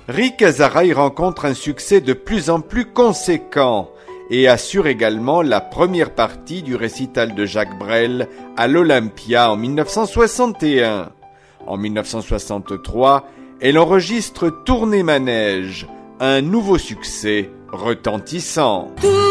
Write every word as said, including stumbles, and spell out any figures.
Rick Azaray rencontre un succès de plus en plus conséquent et assure également la première partie du récital de Jacques Brel à l'Olympia en mille neuf cent soixante et un. En mille neuf cent soixante-trois, elle enregistre Tournée Manège, un nouveau succès retentissant.